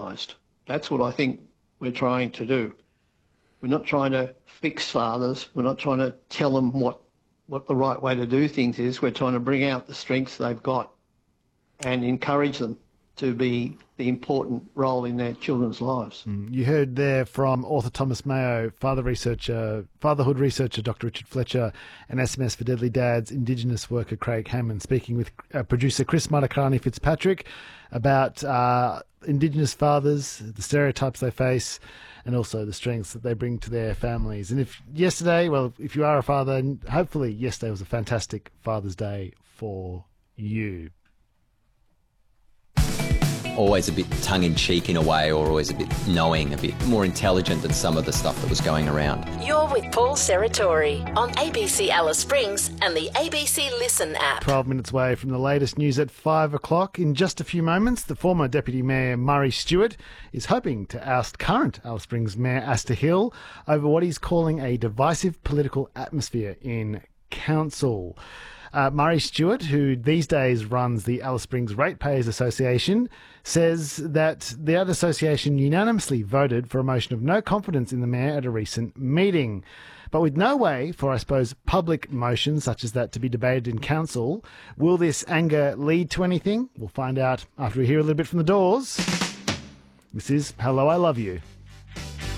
organised. That's what I think we're trying to do. We're not trying to fix fathers. We're not trying to tell them what the right way to do things is. We're trying to bring out the strengths they've got and encourage them to be the important role in their children's lives. You heard there from author Thomas Mayo, fatherhood researcher Dr. Richard Fletcher, and SMS for Deadly Dads Indigenous worker Craig Hammond, speaking with producer Chris Matakani Fitzpatrick about Indigenous fathers, the stereotypes they face, and also the strengths that they bring to their families. And if you are a father, hopefully yesterday was a fantastic Father's Day for you. Always a bit tongue-in-cheek in a way, or always a bit knowing, a bit more intelligent than some of the stuff that was going around. You're with Paul Serratori on ABC Alice Springs and the ABC Listen app. 12 minutes away from the latest news at 5 o'clock. In just a few moments, the former Deputy Mayor Murray Stewart is hoping to oust current Alice Springs Mayor Asta Hill over what he's calling a divisive political atmosphere in council. Murray Stewart, who these days runs the Alice Springs Ratepayers Association, says that the association unanimously voted for a motion of no confidence in the mayor at a recent meeting. But with no way for, I suppose, public motions such as that to be debated in council, will this anger lead to anything? We'll find out after we hear a little bit from the Doors. This is Hello, I Love You.